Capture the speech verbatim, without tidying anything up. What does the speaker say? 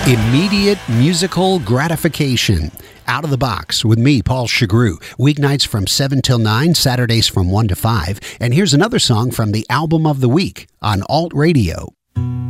Immediate musical gratification. Out of the Box with me, Paul Chagru. Weeknights from seven till nine, Saturdays from one to five. And here's another song from the album of the week on Alt Radio.